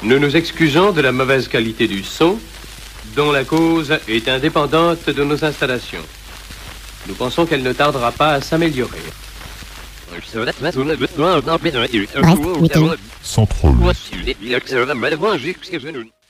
Nous nous excusons de la mauvaise qualité du son, dont la cause est indépendante de nos installations. Nous pensons qu'elle ne tardera pas à s'améliorer. Sans troll.